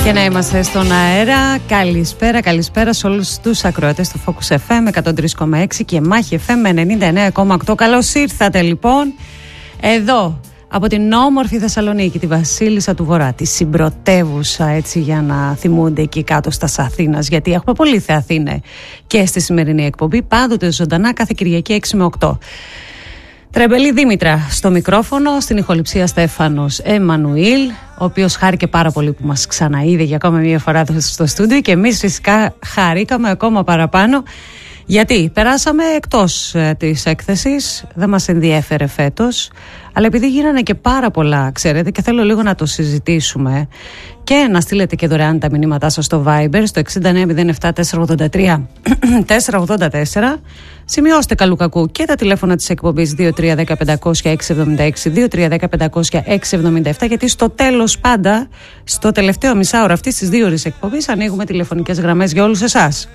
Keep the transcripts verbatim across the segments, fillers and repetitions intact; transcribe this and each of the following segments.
Και να είμαστε στον αέρα. Καλησπέρα, καλησπέρα σε όλους τους ακροατές του Focus εφ εμ εκατόν τρία κόμμα έξι και Μάχη εφ εμ ενενήντα εννέα κόμμα οκτώ. Καλώς ήρθατε λοιπόν εδώ από την όμορφη Θεσσαλονίκη, τη Βασίλισσα του Βορρά, τη συμπρωτεύουσα, έτσι, για να θυμούνται εκεί κάτω στα Αθήνας, γιατί έχουμε πολύ Θεαθήνε και στη σημερινή εκπομπή, πάντοτε ζωντανά κάθε Κυριακή έξι με οκτώ. Τρεμπελή Δήμητρα στο μικρόφωνο, στην ηχοληψία Στέφανος Εμμανουήλ, ο οποίος χάρηκε πάρα πολύ που μας ξαναείδε για ακόμα μία φορά στο στούντιο, και εμείς φυσικά χαρήκαμε ακόμα παραπάνω, γιατί περάσαμε εκτός ε, της έκθεσης, δεν μας ενδιέφερε φέτος, αλλά επειδή γίνανε και πάρα πολλά, ξέρετε, και θέλω λίγο να το συζητήσουμε και να στείλετε και δωρεάν τα μηνύματά σας στο Viber, στο έξι εννιά μηδέν επτά τέσσερα ογδόντα τρία τέσσερα ογδόντα τέσσερα. Σημειώστε καλού κακού και τα τηλέφωνα της εκπομπής δύο τρία ένα μηδέν πέντε έξι εβδομήντα έξι, δύο τρία ένα μηδέν πέντε έξι εβδομήντα επτά, γιατί στο τέλος πάντα, στο τελευταίο μισάωρο αυτής της δύο ώρες εκπομπής, ανοίγουμε τηλεφωνικές γραμμές για όλους εσάς.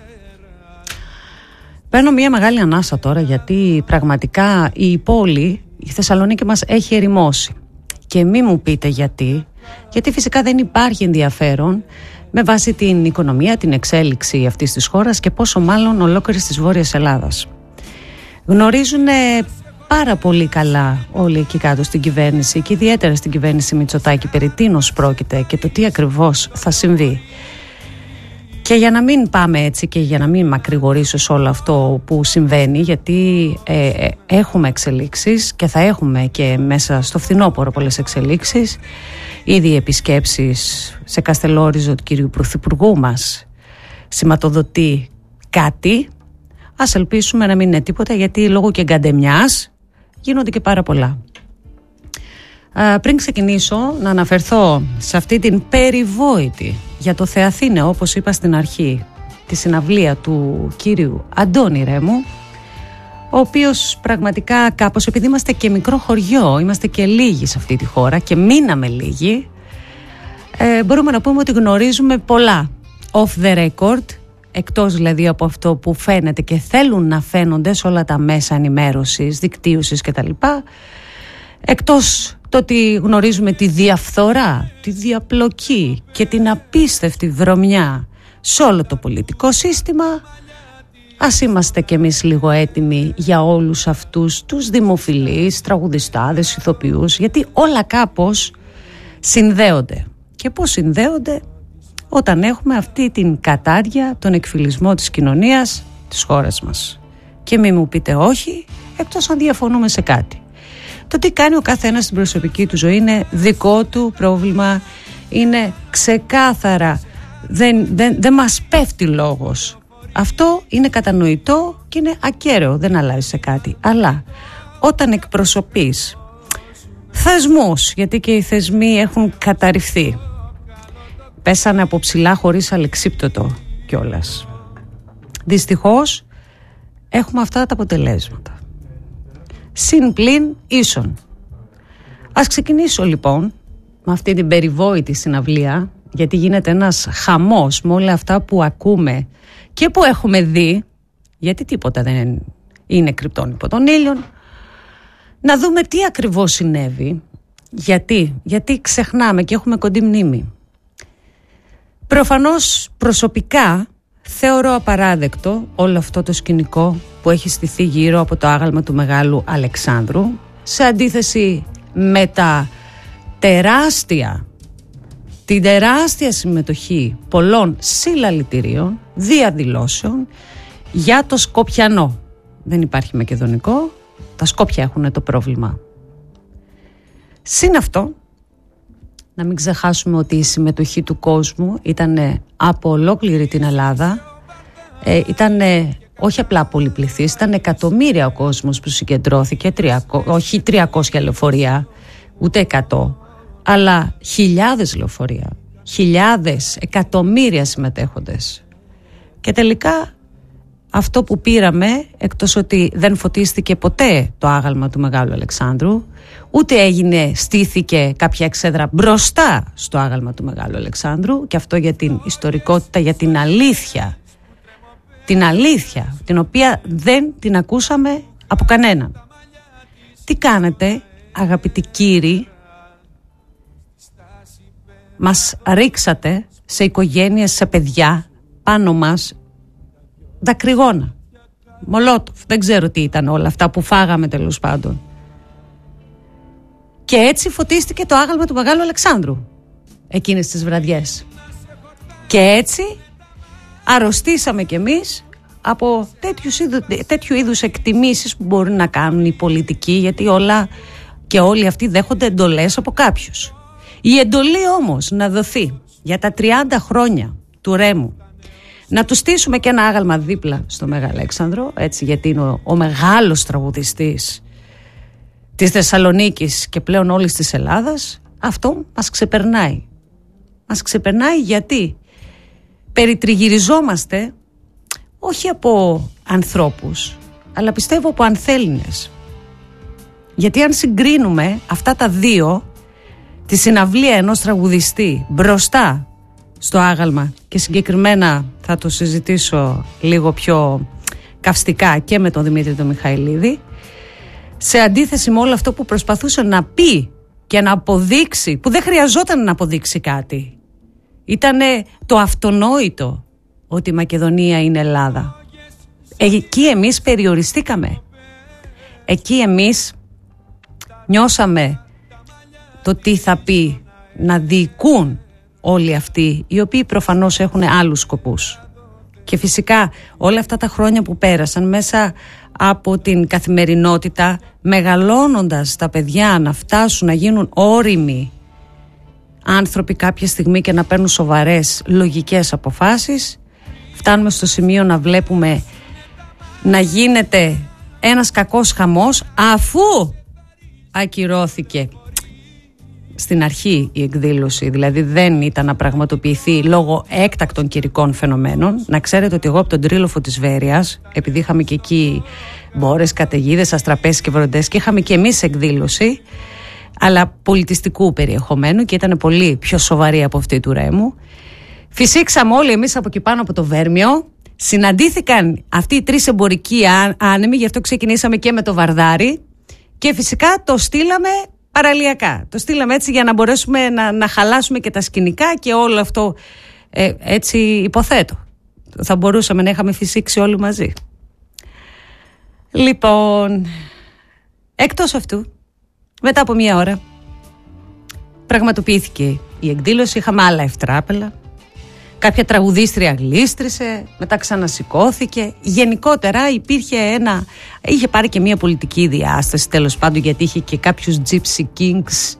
Παίρνω μια μεγάλη ανάσα τώρα, γιατί πραγματικά η πόλη, η Θεσσαλονίκη μας έχει ερημώσει. Και μη μου πείτε γιατί, γιατί φυσικά δεν υπάρχει ενδιαφέρον με βάση την οικονομία, την εξέλιξη αυτής της χώρας και πόσο μάλλον ολόκληρης της Βόρειας Ελλάδας. Γνωρίζουν πάρα πολύ καλά όλοι εκεί κάτω στην κυβέρνηση και ιδιαίτερα στην κυβέρνηση Μητσοτάκη περί τίνος πρόκειται και το τι ακριβώς θα συμβεί. Και για να μην πάμε έτσι και για να μην μακρηγορήσω σε όλο αυτό που συμβαίνει, γιατί ε, ε, έχουμε εξελίξεις και θα έχουμε και μέσα στο φθινόπωρο πολλές εξελίξεις. Ήδη επισκέψεις σε Καστελόριζο του κυρίου Πρωθυπουργού μας σηματοδοτεί κάτι. Ας ελπίσουμε να μην είναι τίποτα, γιατί λόγω και γκαντεμιάς γίνονται και πάρα πολλά. Α, πριν ξεκινήσω να αναφερθώ σε αυτή την περιβόητη για το Θεαθήνε, όπως είπα στην αρχή, τη συναυλία του κύριου Αντώνη Ρέμου, ο οποίος πραγματικά κάπως, επειδή είμαστε και μικρό χωριό, είμαστε και λίγοι σε αυτή τη χώρα και μείναμε λίγοι, ε, μπορούμε να πούμε ότι γνωρίζουμε πολλά off the record, εκτός δηλαδή από αυτό που φαίνεται και θέλουν να φαίνονται σε όλα τα μέσα ενημέρωσης, δικτύωσης κτλ. Εκτός το ότι γνωρίζουμε τη διαφθορά, τη διαπλοκή και την απίστευτη βρωμιά σε όλο το πολιτικό σύστημα, ας είμαστε κι εμείς λίγο έτοιμοι για όλους αυτούς τους δημοφιλείς, τραγουδιστάδες, ηθοποιούς, γιατί όλα κάπως συνδέονται. Και πώς συνδέονται? Όταν έχουμε αυτή την κατάρια, τον εκφυλισμό της κοινωνίας της χώρας μας. Και μη μου πείτε όχι, εκτός αν διαφωνούμε σε κάτι. Το τι κάνει ο καθένας στην προσωπική του ζωή είναι δικό του πρόβλημα, είναι ξεκάθαρα, δεν, δεν, δεν μας πέφτει λόγος. Αυτό είναι κατανοητό και είναι ακέραιο, δεν αλλάζει σε κάτι. Αλλά όταν εκπροσωπείς θεσμούς, γιατί και οι θεσμοί έχουν καταρριφθεί, πέσανε από ψηλά χωρίς αλεξίπτωτο κιόλας, δυστυχώς έχουμε αυτά τα αποτελέσματα. Συν πλην ίσον. Ας ξεκινήσω λοιπόν με αυτή την περιβόητη συναυλία, γιατί γίνεται ένας χαμός με όλα αυτά που ακούμε και που έχουμε δει, γιατί τίποτα δεν είναι κρυπτόν υπό τον ήλιο. Να δούμε τι ακριβώς συνέβη, γιατί, γιατί ξεχνάμε και έχουμε κοντή μνήμη. Προφανώς προσωπικά θεωρώ απαράδεκτο όλο αυτό το σκηνικό που έχει στηθεί γύρω από το άγαλμα του Μεγάλου Αλεξάνδρου, σε αντίθεση με τα τεράστια, την τεράστια συμμετοχή πολλών συλλαλητηρίων, διαδηλώσεων για το Σκοπιανό. Δεν υπάρχει μακεδονικό, τα Σκόπια έχουν το πρόβλημα. Συν αυτό, να μην ξεχάσουμε ότι η συμμετοχή του κόσμου ήταν από ολόκληρη την Ελλάδα, ε, ήταν όχι απλά πολυπληθής, ήταν εκατομμύρια ο κόσμος που συγκεντρώθηκε, τριακόσια, όχι τριακόσια λεωφορεία, ούτε εκατό, αλλά χιλιάδες λεωφορεία, χιλιάδες, εκατομμύρια συμμετέχοντες. Και τελικά αυτό που πήραμε, εκτός ότι δεν φωτίστηκε ποτέ το άγαλμα του Μεγάλου Αλεξάνδρου, ούτε έγινε, στήθηκε κάποια εξέδρα μπροστά στο άγαλμα του Μεγάλου Αλεξάνδρου, και αυτό για την ιστορικότητα, για την αλήθεια, την αλήθεια, την οποία δεν την ακούσαμε από κανέναν. Τι κάνετε, αγαπητοί κύριοι? Μας ρίξατε σε οικογένειες, σε παιδιά, πάνω μας δακρυγόνα, μολότοφ, δεν ξέρω τι ήταν όλα αυτά που φάγαμε τέλος πάντων. Και έτσι φωτίστηκε το άγαλμα του Μεγάλου Αλεξάνδρου εκείνες τις βραδιές. Και έτσι αρρωστήσαμε κι εμείς από τέτοιους είδου, τέτοιου είδους εκτιμήσεις που μπορούν να κάνουν οι πολιτικοί, γιατί όλα και όλοι αυτοί δέχονται εντολές από κάποιους. Η εντολή όμως να δοθεί για τα τριάντα χρόνια του Ρέμου, να του στήσουμε και ένα άγαλμα δίπλα στο Μέγα Αλέξανδρο, έτσι, γιατί είναι ο, ο μεγάλος τραγουδιστής της Θεσσαλονίκης και πλέον όλης της Ελλάδας, αυτό μας ξεπερνάει. Μας ξεπερνάει γιατί περιτριγυριζόμαστε όχι από ανθρώπους, αλλά πιστεύω από ανθέλληνες. Γιατί αν συγκρίνουμε αυτά τα δύο, τη συναυλία ενός τραγουδιστή μπροστά στο άγαλμα, και συγκεκριμένα θα το συζητήσω λίγο πιο καυστικά και με τον Δημήτρη τον Μιχαηλίδη, σε αντίθεση με όλο αυτό που προσπαθούσε να πει και να αποδείξει, που δεν χρειαζόταν να αποδείξει κάτι. Ήτανε το αυτονόητο ότι η Μακεδονία είναι Ελλάδα. Εκεί εμείς περιοριστήκαμε. Εκεί εμείς νιώσαμε το τι θα πει να διοικούν όλοι αυτοί, οι οποίοι προφανώς έχουν άλλους σκοπούς. Και φυσικά όλα αυτά τα χρόνια που πέρασαν μέσα από την καθημερινότητα, μεγαλώνοντας τα παιδιά να φτάσουν να γίνουν όριμοι άνθρωποι κάποια στιγμή και να παίρνουν σοβαρές λογικές αποφάσεις, φτάνουμε στο σημείο να βλέπουμε να γίνεται ένας κακός χαμός, αφού ακυρώθηκε στην αρχή η εκδήλωση, δηλαδή δεν ήταν να πραγματοποιηθεί λόγω έκτακτων καιρικών φαινομένων. Να ξέρετε ότι εγώ από τον Τρίλοφο της Βέρειας, επειδή είχαμε και εκεί μπόρες, καταιγίδες, αστραπές και βροντές, και είχαμε και εμείς εκδήλωση, αλλά πολιτιστικού περιεχομένου, και ήταν πολύ πιο σοβαρή από αυτή του Ρέμου. Φυσήξαμε όλοι εμείς από εκεί πάνω από το Βέρμιο. Συναντήθηκαν αυτοί οι τρεις εμπορικοί άνεμοι, γι' αυτό ξεκινήσαμε και με το Βαρδάρι, και φυσικά το στείλαμε παραλιακά. Το στείλαμε έτσι για να μπορέσουμε να, να χαλάσουμε και τα σκηνικά και όλο αυτό, ε, έτσι υποθέτω. Θα μπορούσαμε να είχαμε φυσήξει όλοι μαζί. Λοιπόν, εκτός αυτού, μετά από μία ώρα πραγματοποιήθηκε η εκδήλωση, είχαμε άλλα ευτράπελα. Κάποια τραγουδίστρια γλίστρισε, μετά ξανασηκώθηκε. Γενικότερα υπήρχε ένα, είχε πάρει και μια πολιτική διάσταση τέλος πάντων, γιατί είχε και κάποιους Gypsy Kings.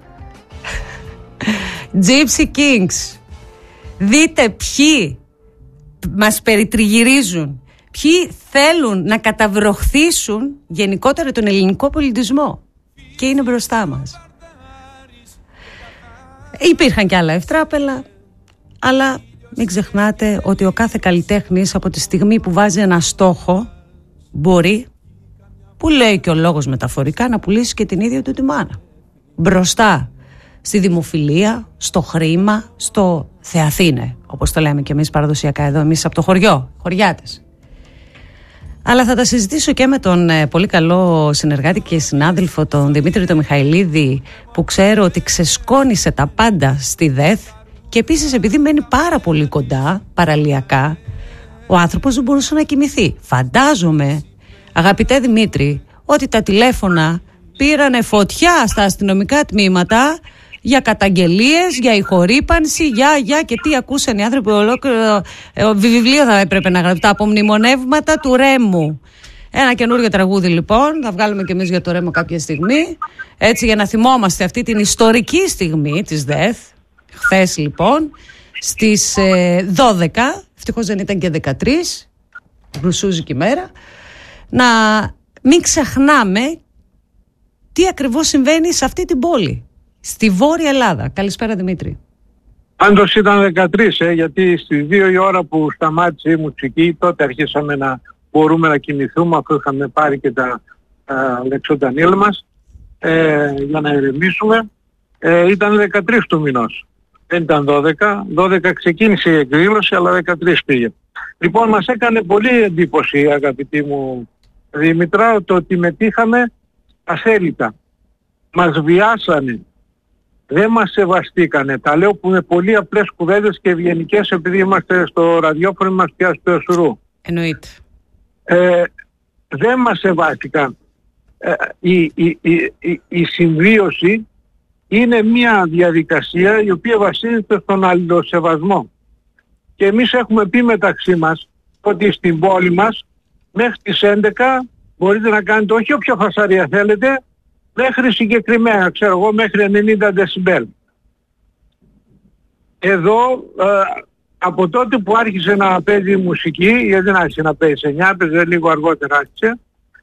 Gypsy Kings. Δείτε ποιοι μας περιτριγυρίζουν, ποιοι θέλουν να καταβροχθήσουν γενικότερα τον ελληνικό πολιτισμό, και είναι μπροστά μας. Υπήρχαν και άλλα ευτράπελα, αλλά μην ξεχνάτε ότι ο κάθε καλλιτέχνης από τη στιγμή που βάζει ένα στόχο μπορεί, που λέει και ο λόγος μεταφορικά, να πουλήσει και την ίδια του τη μάνα. Μπροστά στη δημοφιλία, στο χρήμα, στο θεαθήνε, όπως το λέμε και εμείς παραδοσιακά εδώ, εμείς από το χωριό, χωριάτες. Αλλά θα τα συζητήσω και με τον ε, πολύ καλό συνεργάτη και συνάδελφο, τον Δημήτρη τον Μιχαηλίδη, που ξέρω ότι ξεσκόνησε τα πάντα στη ΔΕΘ. Και επίσης, επειδή μένει πάρα πολύ κοντά, παραλιακά, ο άνθρωπος δεν μπορούσε να κοιμηθεί. Φαντάζομαι, αγαπητέ Δημήτρη, ότι τα τηλέφωνα πήρανε φωτιά στα αστυνομικά τμήματα για καταγγελίες, για ηχορύπανση, για, για και τι ακούσαν οι άνθρωποι. Ολόκληρο βιβλίο θα έπρεπε να γράψει. Τα απομνημονεύματα του Ρέμου. Ένα καινούριο τραγούδι λοιπόν, θα βγάλουμε και εμείς για το Ρέμο κάποια στιγμή, έτσι, για να θυμόμαστε αυτή την ιστορική στιγμή της ΔΕΘ. Χθες λοιπόν στις ε, δώδεκα, ευτυχώς δεν ήταν και δεκατρείς, μπρουσούζικη μέρα, να μην ξεχνάμε τι ακριβώς συμβαίνει σε αυτή την πόλη, στη Βόρεια Ελλάδα. Καλησπέρα Δημήτρη. Πάντως ήταν δεκατρείς, ε, γιατί στις δύο η ώρα που σταμάτησε η μουσική, τότε αρχίσαμε να μπορούμε να κινηθούμε, αφού είχαμε πάρει και τα λεξοτανίλ μας, ε, για να ηρεμήσουμε. Ε, ήταν δεκατρείς του μηνός. Δεν ήταν δώδεκα. δώδεκα ξεκίνησε η εκδήλωση, αλλά δεκατρείς πήγε. Λοιπόν, μας έκανε πολύ εντύπωση, αγαπητή μου Δήμητρα, το ότι μετήχαμε ασέλιτα. Μας βιάσανε δεν μας σεβαστήκανε. Τα λέω που με πολύ απλές κουβέντες και ευγενικές, επειδή είμαστε στο ραδιόφωνο μας πια στο Εσουρού. Εννοείται. Ε, δεν μας σεβάστηκαν. Ε, η, η, η, η, η συμβίωση είναι μια διαδικασία η οποία βασίζεται στον αλληλοσεβασμό. Και εμείς έχουμε πει μεταξύ μας ότι στην πόλη μας μέχρι τις έντεκα μπορείτε να κάνετε όχι όποια φασαρία θέλετε, μέχρι συγκεκριμένα, ξέρω εγώ, μέχρι ενενήντα δεσιμπέλ. Εδώ, ε, από τότε που άρχισε να παίζει η μουσική, γιατί δεν άρχισε να παίζει σε εννιά, παίζει λίγο αργότερα άρχισε,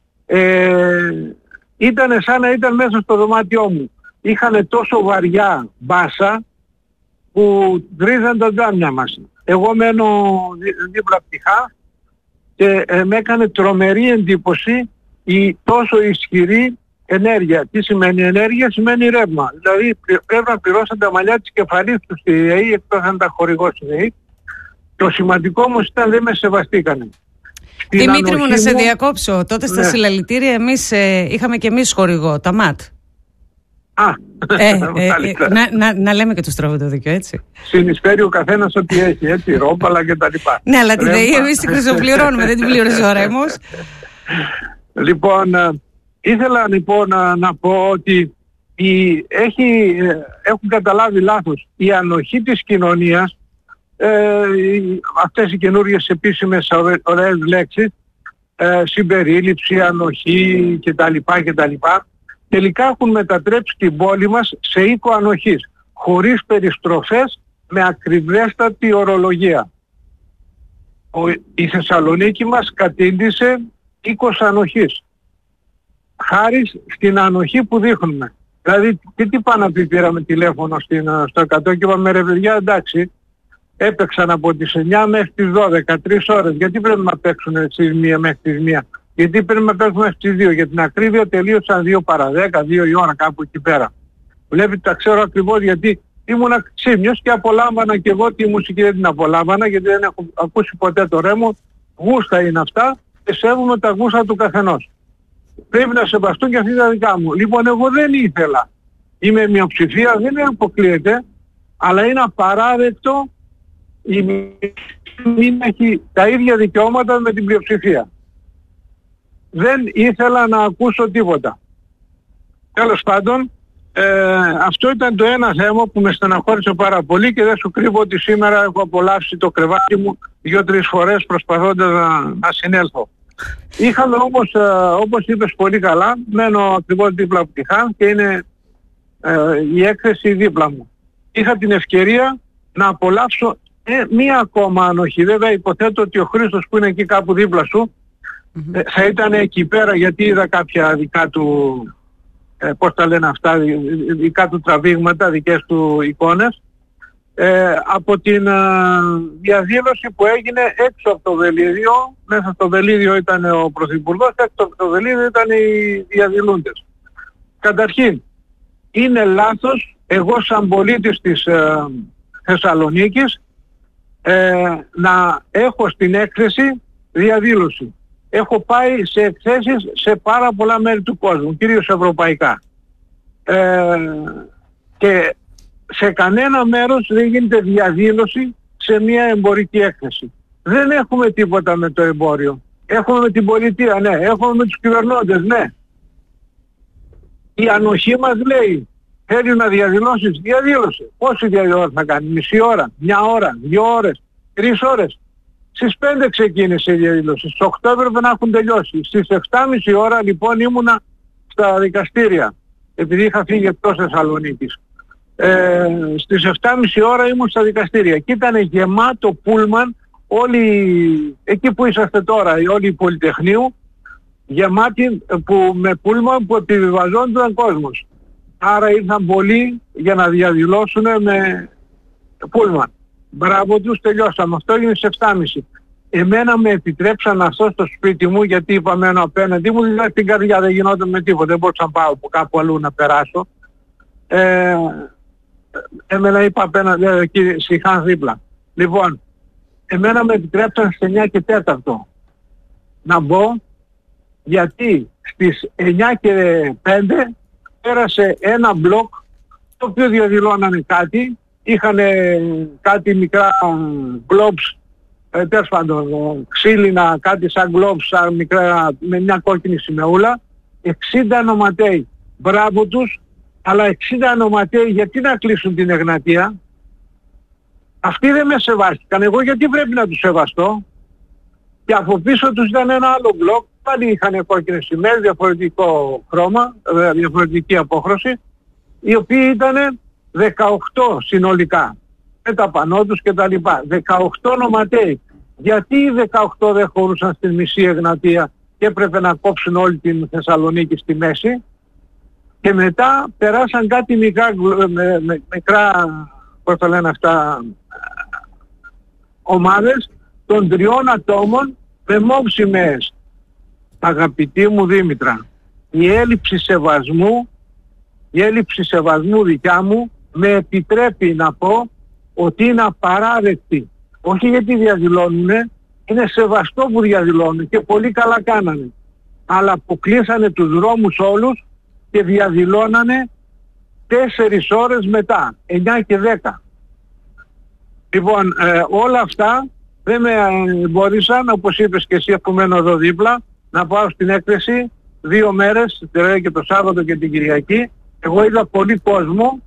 ε, ήταν σαν να ήταν μέσα στο δωμάτιό μου. Είχαν τόσο βαριά μπάσα που βρίζαν τα τζάμια μας. Εγώ μένω δίπλα πτυχά και ε, με έκανε τρομερή εντύπωση η τόσο ισχυρή ενέργεια. Τι σημαίνει ενέργεια? Σημαίνει ρεύμα. Δηλαδή πρέπει να πληρώσουν τα μαλλιά της κεφαλής του στη ΔΕΗ, εκτός αν τα χορηγώ στη ΔΕΗ. Το σημαντικό όμως ήταν δεν με σεβαστήκανε. Δημήτρη μου, να σε διακόψω. Τότε στα ναι. συλλαλητήρια εμείς ε, είχαμε και εμείς χορηγό, τα ΜΑΤ. Α, ε, ε, ε, να, να, να λέμε και του τρόπου το δίκιο, έτσι. Συνεισφέρει ο καθένας ό,τι έχει, έτσι, ρόμπαλα και τα λοιπά. Ναι, αλλά τη ΔΕΗ εμείς την χρυσοπληρώνουμε, δεν την πλήρωσε ο Ρέμος. Λοιπόν, ήθελα λοιπόν να, να πω ότι η, έχει, έχουν καταλάβει λάθος η ανοχή της κοινωνίας, ε, αυτές οι καινούργιες επίσημες ωραίες λέξεις, ε, συμπερίληψη, ανοχή κτλ. κτλ. Τελικά έχουν μετατρέψει την πόλη μας σε οίκο ανοχής, χωρίς περιστροφές, με ακριβέστατη ορολογία. Ο, η Θεσσαλονίκη μας κατήντησε οίκος ανοχής, χάρη στην ανοχή που δείχνουμε. Δηλαδή, τι, τι πάνε να πει, πήραμε τηλέφωνο στην, στο εκατό και είπαμε ρε παιδιά, εντάξει, έπαιξαν από τις εννιά μέχρι τις δώδεκα, τρεις ώρες, γιατί πρέπει να παίξουν στις μία μέχρι τις μία? Γιατί πρέπει να παίξουμε μέχρι τις δύο? Για την ακρίβεια τελείωσαν δύο παρά δέκα, δύο η ώρα κάπου εκεί πέρα. Βλέπετε, τα ξέρω ακριβώς γιατί ήμουνα ξύμιος και απολάμβανα και εγώ τη μουσική, δεν την απολάμβανα γιατί δεν έχω ακούσει ποτέ το Ρέμο. Γούστα είναι αυτά και σέβομαι τα γούστα του καθενός. Πρέπει να σεβαστούν και αυτοί τα δικά μου. Λοιπόν, εγώ δεν ήθελα. Είμαι μειοψηφία, δεν αποκλείεται, αλλά είναι απαράδεκτο η μην έχει τα ίδια δικαιώματα με την πλειοψηφία. Δεν ήθελα να ακούσω τίποτα. Τέλος πάντων, ε, αυτό ήταν το ένα θέμα που με στεναχώρησε πάρα πολύ και δεν σου κρύβω ότι σήμερα έχω απολαύσει το κρεβάτι μου δύο-τρεις φορές προσπαθώντας να, να συνέλθω. Είχαμε όμως, ε, όπως είπες πολύ καλά, μένω ακριβώς δίπλα από τη Χάν και είναι ε, η έκθεση δίπλα μου. Είχα την ευκαιρία να απολαύσω ε, μία ακόμα ανοχή. Βέβαια υποθέτω ότι ο Χρήστος που είναι εκεί κάπου δίπλα σου Mm-hmm. θα ήταν εκεί πέρα, γιατί είδα κάποια δικά του, ε, πώς τα λένε αυτά, δικά του τραβήγματα, δικές του εικόνες, ε, από την ε, διαδήλωση που έγινε έξω από το Βελίδιο. Μέσα στο Βελίδιο ήταν ο Πρωθυπουργός, έξω από το Βελίδιο ήταν οι διαδηλούντες. Καταρχήν, είναι λάθος εγώ σαν πολίτης της ε, Θεσσαλονίκης ε, να έχω στην έκθεση διαδήλωση. Έχω πάει σε εκθέσεις σε πάρα πολλά μέρη του κόσμου, κυρίως ευρωπαϊκά. Ε, και σε κανένα μέρος δεν γίνεται διαδήλωση σε μια εμπορική έκθεση. Δεν έχουμε τίποτα με το εμπόριο. Έχουμε με την πολιτεία, ναι. Έχουμε με τους κυβερνώντες, ναι. Η ανοχή μας λέει, θέλει να διαδηλώσεις, διαδήλωσε. Πόση διαδήλωση θα κάνει? Μισή ώρα, μια ώρα, δύο ώρες, τρεις ώρες? Στις πέντε ξεκίνησε η διαδήλωση, στις οκτώ έπρεπε να έχουν τελειώσει. Στις εφτά και μισή ώρα λοιπόν ήμουνα στα δικαστήρια, επειδή είχα φύγει εκτός Θεσσαλονίκης. Ε, στις εφτά και μισή ώρα ήμουν στα δικαστήρια και ήταν γεμάτο πούλμαν, όλοι, εκεί που είσαστε τώρα, όλοι οι Πολυτεχνείου, γεμάτοι που, με πούλμαν που επιβιβαζόντουσαν κόσμος. Άρα ήρθαν πολλοί για να διαδηλώσουν με πούλμαν. Μπράβο τους, τελειώσαμε. Αυτό έγινε στις εφτά και μισή. Εμένα με επιτρέψαν να στώ στο σπίτι μου, γιατί είπα μένω απέναντι μου, δηλαδή στην καρδιά δεν γινόταν με τίποτα, δεν μπορούσα να πάω από κάπου αλλού να περάσω. Ε, εμένα είπα απέναντι, εκεί σιχάν δίπλα. Λοιπόν, εμένα με επιτρέψαν στις εννιά και τέσσερα να μπω, γιατί στις εννιά και πέντε πέρασε ένα μπλοκ το οποίο διαδηλώνανε κάτι, είχαν κάτι μικρά globes, ε, τέλος πάντων, ξύλινα, κάτι σαν globes, σαν μικρά, με μια κόκκινη σημεούλα, εξήντα νοματέοι. Μπράβο τους, αλλά εξήντα νοματέοι γιατί να κλείσουν την Εγνατία? Αυτοί δεν με σεβάστηκαν, εγώ γιατί πρέπει να τους σεβαστώ? Και από πίσω τους ήταν ένα άλλο μπλοκ, πάλι είχαν κόκκινες σημαίες, διαφορετικό χρώμα, διαφορετική απόχρωση, οι οποίοι ήταν δεκαοκτώ συνολικά, με τα πανό τους και τα λοιπά. δεκαοκτώ νοματέοι. Γιατί οι δεκαοκτώ δεν χωρούσαν στην μισή Εγνατία και έπρεπε να κόψουν όλη την Θεσσαλονίκη στη μέση? Και μετά περάσαν κάτι μικρά, με, με, μικρά πώς το λένε αυτά, ομάδες των τριών ατόμων με μοβ σημαίες. Αγαπητή μου Δήμητρα, η έλλειψη σεβασμού, η έλλειψη σεβασμού δικιά μου με επιτρέπει να πω ότι είναι απαράδεκτη. Όχι γιατί διαδηλώνουνε, είναι σεβαστό που διαδηλώνουν και πολύ καλά κάνανε. Αλλά αποκλείσανε τους δρόμους όλους και διαδηλώνανε τέσσερις ώρες μετά, εννιά και δέκα. Λοιπόν, ε, όλα αυτά δεν με εμπόδισαν, όπως είπες και εσύ, αφού μένω εδώ δίπλα, να πάω στην έκθεση δύο μέρες, δηλαδή και το Σάββατο και την Κυριακή. Εγώ είδα πολύ κόσμο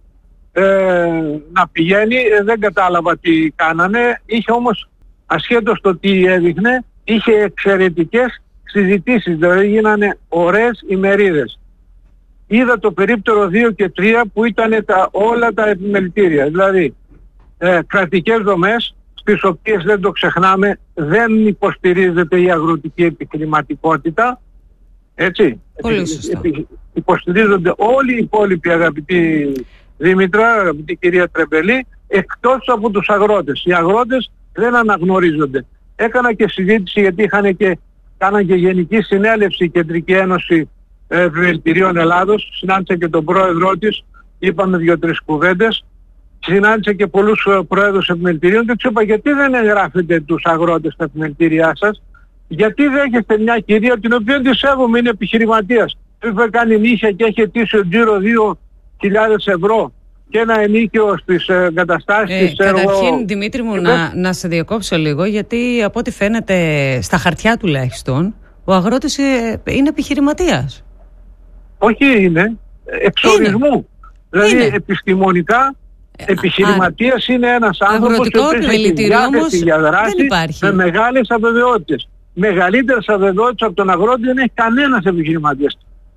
ε, να πηγαίνει, ε, δεν κατάλαβα τι κάνανε, είχε όμως, ασχέτως το τι έδειχνε, είχε εξαιρετικές συζητήσεις, δηλαδή γίνανε ωραίες ημερίδες. Είδα το περίπτερο δύο και τρία που ήταν τα, όλα τα επιμελητήρια, δηλαδή ε, κρατικές δομές, στις οποίες δεν το ξεχνάμε, δεν υποστηρίζεται η αγροτική επιχειρηματικότητα, έτσι. Πολύ σωστό. Επι, υποστηρίζονται όλοι οι υπόλοιποι, αγαπητοί Δήμητρα, αγαπητή κυρία Τρεμπελή, εκτός από τους αγρότες. Οι αγρότες δεν αναγνωρίζονται. Έκανα και συζήτηση γιατί είχαν και, κάναν και γενική συνέλευση η Κεντρική Ένωση Επιμελητηρίων Ελλάδος, συνάντησα και τον πρόεδρό της, είπαμε δύο-τρεις κουβέντες, συνάντησα και πολλούς πρόεδρους επιμελητηρίων και τους είπα γιατί δεν εγγράφετε τους αγρότες στα επιμελητήριά σας, γιατί δέχεστε μια κυρία την οποία τη σέβομαι, είναι επιχειρηματίας, που κάνει νύχια και έχει αιτήσει τζίρο δύο χιλιάδες ευρώ και ένα ενίκιο στις εγκαταστάσεις ε, της. Καταρχήν, έργο... Δημήτρη μου, να, να σε διακόψω λίγο, γιατί από ό,τι φαίνεται στα χαρτιά τουλάχιστον, ο αγρότης είναι επιχειρηματίας. Όχι είναι, εξορισμού. Είναι. Δηλαδή είναι. επιστημονικά επιχειρηματίας είναι ένας άνθρωπος ο οποίος έχει διάθεση για δράση με μεγάλες αβεβαιότητες. Μεγαλύτερες αβεβαιότητες από τον αγρότη δεν έχει κανένας επιχειρηματίας.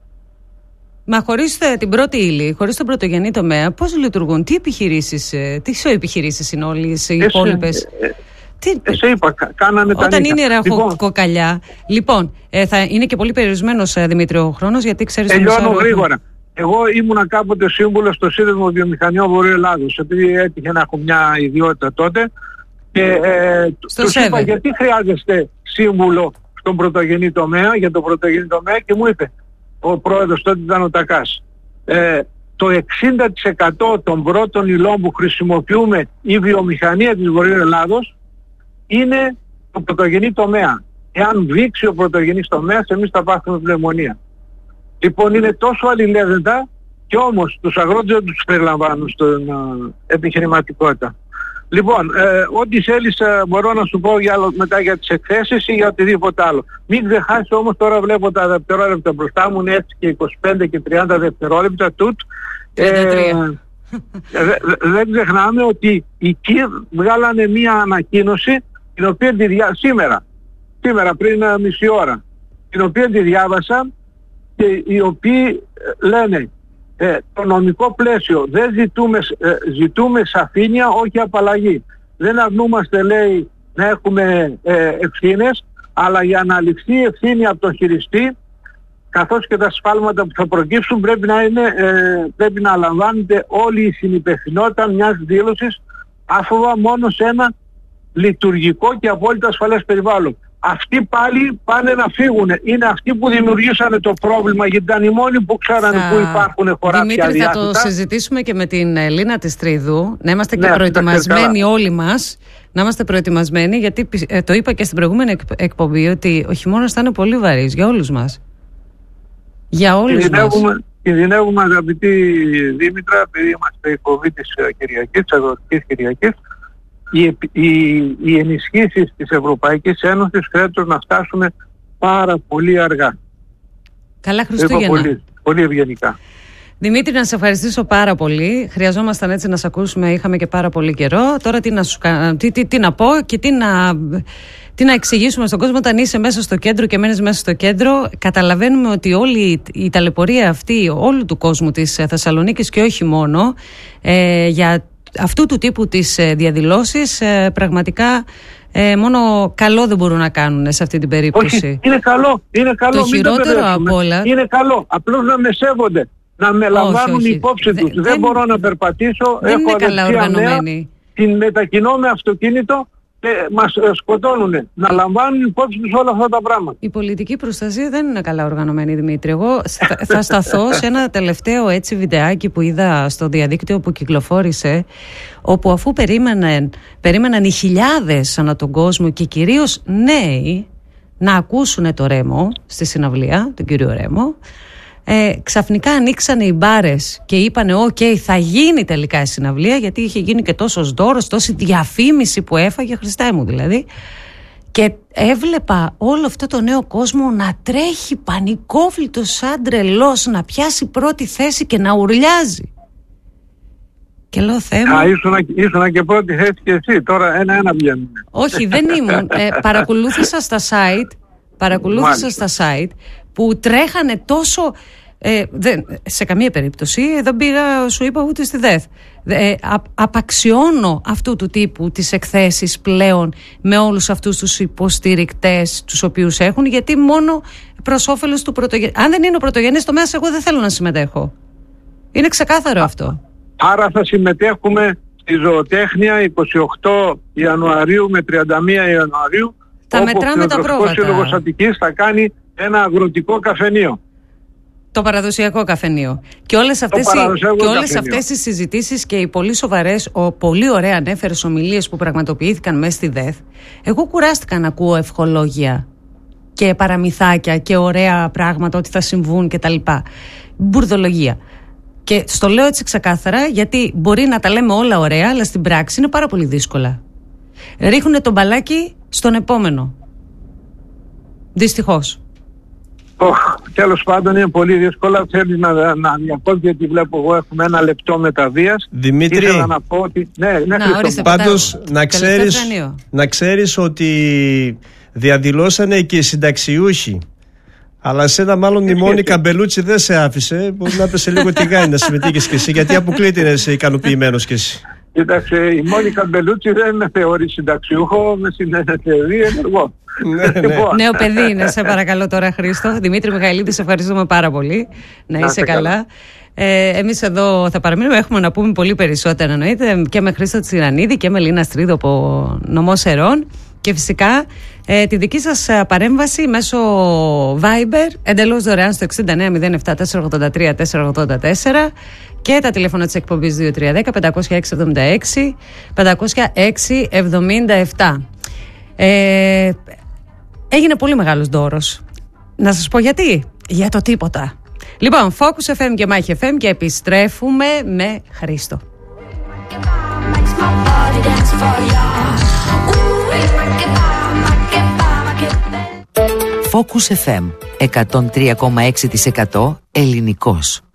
Μα χωρίς την πρώτη ύλη, χωρίς τον πρωτογενή τομέα, πώς λειτουργούν, τι επιχειρήσεις, τι επιχειρήσεις είναι όλες οι υπόλοιπες? Τι... Εσύ είπα, κάνανε τα Όταν νύχια. είναι ραχοκοκαλιά. Λοιπόν, ε, θα είναι και πολύ περιορισμένος, Δημήτρη, ο χρόνος, γιατί ξέρεις... Τελειώνω γρήγορα. Εγώ ήμουνα κάποτε σύμβουλος στο Σύνδεσμο Βιομηχανιών Βορείου Ελλάδος, επειδή έτυχε να έχω μια ιδιότητα τότε. Και ε, τους είπα γιατί χρειάζεστε σύμβουλο στον πρωτογενή τομέα, για τον πρωτογενή τομέα, και μου είπε, ο πρόεδρος τότε ήταν ο Τακάς, ε, το εξήντα τοις εκατό των πρώτων υλών που χρησιμοποιούμε η βιομηχανία της Βορείου Ελλάδος είναι το πρωτογενή τομέα. Εάν βήξει ο πρωτογενής τομέας, εμείς θα πάθουμε πνευμονία. Λοιπόν, είναι τόσο αλληλένδετα και όμως τους αγρότες δεν τους περιλαμβάνουν στην uh, επιχειρηματικότητα. Λοιπόν, ε, ό,τι θέλεις ε, μπορώ να σου πω για, μετά για τις εκθέσεις ή για οτιδήποτε άλλο. Μην ξεχάσεις όμως, τώρα βλέπω τα δευτερόλεπτα μπροστά μου, είναι έτσι και είκοσι πέντε και τριάντα δευτερόλεπτα τούτ. Ε, δε, δεν ξεχνάμε ότι οι ΚΙΡ βγάλανε μία ανακοίνωση την οποία τη διά... σήμερα, σήμερα πριν μισή ώρα, την οποία τη διάβασα και οι οποίοι λένε ε, το νομικό πλαίσιο δεν ζητούμε, ε, ζητούμε σαφήνεια, όχι απαλλαγή. Δεν αρνούμαστε, λέει, να έχουμε ε, ευθύνες, αλλά για να ληφθεί ευθύνη από τον χειριστή, καθώς και τα σφάλματα που θα προκύψουν, πρέπει να, είναι, ε, πρέπει να λαμβάνεται όλη η συνυπευθυνότητα μιας δήλωσης άφοβα μόνο σε ένα λειτουργικό και απόλυτα ασφαλές περιβάλλον. Αυτοί πάλι πάνε να φύγουν. Είναι αυτοί που δημιουργήσανε το πρόβλημα, γιατί ήταν οι μόνοι που ξέρανε θα... πού υπάρχουν χωράφια Δημήτρη, αδιάθετα. θα το συζητήσουμε και με την Λίνα της Τριδού. Να είμαστε και ναι, προετοιμασμένοι όλοι μας. Να είμαστε προετοιμασμένοι, γιατί ε, το είπα και στην προηγούμενη εκπομπή ότι ο χειμώνας θα είναι πολύ βαρύς για όλους μας. Για όλους μας. κινδυνεύουμε, αγαπητή Δήμητρα, επειδή είμαστε η κοβή της Κυριακής, της Αγροτικής Κυριακής, οι, οι, οι ενισχύσεις της Ευρωπαϊκής Ένωσης χρειάζεται να φτάσουμε πάρα πολύ αργά. Καλά Χριστούγεννα. Πολύ, πολύ ευγενικά. Δημήτρη, να σε ευχαριστήσω πάρα πολύ. Χρειαζόμασταν έτσι να σε ακούσουμε, είχαμε και πάρα πολύ καιρό. Τώρα τι να, σου, τι, τι, τι να πω και τι να, τι να εξηγήσουμε στον κόσμο. Όταν είσαι μέσα στο κέντρο και μένεις μέσα στο κέντρο, καταλαβαίνουμε ότι όλη η ταλαιπωρία αυτή όλου του κόσμου της Θεσσαλονίκης και όχι μόνο, ε, για αυτού του τύπου τις διαδηλώσεις, ε, πραγματικά ε, μόνο καλό δεν μπορούν να κάνουν σε αυτή την περίπτωση. Όχι, είναι καλό, είναι καλό. Το χειρότερο από όλα... Είναι καλό, απλώς να με σέβονται. Να με λαμβάνουν όχι, όχι. υπόψη τους. Δεν, δεν μπορώ να περπατήσω. Δεν έχω είναι καλά οργανωμένοι. Την μετακινώ με αυτοκίνητο και μας σκοτώνουνε. Να λαμβάνουν υπόψη τους όλα αυτά τα πράγματα. Η πολιτική προστασία δεν είναι καλά οργανωμένη, Δημήτρη. Εγώ θα, θα σταθώ σε ένα τελευταίο έτσι βιντεάκι που είδα στο διαδίκτυο που κυκλοφόρησε, όπου αφού περίμεναν, περίμεναν οι χιλιάδες ανά τον κόσμο και κυρίως νέοι να ακούσουν το Ρέμο στη συναυλία, τον κύριο Ρέμο, Ε, ξαφνικά ανοίξανε οι μπάρες και είπανε οκ, okay, θα γίνει τελικά η συναυλία, γιατί είχε γίνει και τόσος δώρος, τόση διαφήμιση που έφαγε, Χριστέ μου δηλαδή. Και έβλεπα όλο αυτό το νέο κόσμο να τρέχει πανικόβλητος σαν τρελός, να πιάσει πρώτη θέση και να ουρλιάζει. Και λέω, Θεέ μου... Α, ήσουνα και πρώτη θέση και εσύ, τώρα ένα-ένα βγαίνουν. Όχι, δεν ήμουν. Ε, παρακολούθησα στα site, παρακολούθησα στα site που τρέχανε τόσο... Ε, δεν, σε καμία περίπτωση δεν πήγα, σου είπα, ούτε στη ΔΕΘ. Ε, α, απαξιώνω αυτού του τύπου τις εκθέσεις πλέον με όλους αυτούς τους υποστηρικτές τους οποίους έχουν, γιατί μόνο προς όφελος του πρωτογενή. Αν δεν είναι ο πρωτογενής τομέας, εγώ δεν θέλω να συμμετέχω. Είναι ξεκάθαρο αυτό. Άρα θα συμμετέχουμε στη ζωοτέχνια εικοστή ογδόη Ιανουαρίου με τριάντα μία Ιανουαρίου. Θα μετράμε τα πρόβατα. Ο Σύλλογος Αττικής θα κάνει ένα αγροτικό καφενείο. Το παραδοσιακό καφενείο. Και όλες αυτές, οι, και όλες αυτές οι συζητήσεις και οι πολύ σοβαρές, ο, πολύ ωραία ανέφερες ομιλίες που πραγματοποιήθηκαν μέσα στη ΔΕΘ, εγώ κουράστηκα να ακούω ευχολόγια και παραμυθάκια και ωραία πράγματα ότι θα συμβούν κτλ. Μπουρδολογία. Και στο λέω έτσι ξεκάθαρα, γιατί μπορεί να τα λέμε όλα ωραία, αλλά στην πράξη είναι πάρα πολύ δύσκολα. Ρίχνουνε τον μπαλάκι στον επόμενο. Δυστυχώς. Oh, τέλος πάντων είναι πολύ δύσκολα. Θέλεις να, να διακόψει, γιατί βλέπω εγώ έχουμε ένα λεπτό μεταβίας. Δημήτρη, ήθελα να πω ότι... Ναι, ναι, να, ορίστε, πάντως να ξέρεις, να ξέρεις ότι διαδηλώσανε και οι συνταξιούχοι. Αλλά σένα μάλλον η Μόνικα Μπελούτσι δεν σε άφησε. Μπορεί να πέσε λίγο τηγάνι να συμμετείχες και εσύ, γιατί αποκλείται να είσαι ικανοποιημένος κι εσύ. Κοίταξε, η Μόνικα Μπελούτσι δεν με θεωρεί συνταξιούχο, με θεωρεί ενεργό. Ναι, ναι. Νέο παιδί είναι, σε παρακαλώ τώρα, Χρήστο. Δημήτρη Μιχαηλίδη, σε ευχαριστούμε πάρα πολύ. Να είσαι καλά. καλά. Ε, εμείς εδώ θα παραμείνουμε, έχουμε να πούμε πολύ περισσότερα, εννοείται, και με Χρήστο Τσιρανίδη και με Λίνα Στρίδο από Νομό Σερών. Και φυσικά ε, τη δική σας παρέμβαση μέσω Viber, εντελώς δωρεάν στο εξήντα εννέα μηδέν επτά τετρακόσια ογδόντα τρία τετρακόσια ογδόντα τέσσερα, και τα τηλέφωνα της εκπομπής δύο τρία ένα μηδέν πέντε έξι εβδομήντα έξι πεντακόσια έξι εβδομήντα επτά. Ε, έγινε πολύ μεγάλος δώρος. Να σας πω γιατί. Για το τίποτα. Λοιπόν, Focus εφ εμ και Μάχη εφ εμ, και επιστρέφουμε με Χρήστο. Focus εφ εμ εκατόν τρία κόμμα έξι τοις εκατό ελληνικός.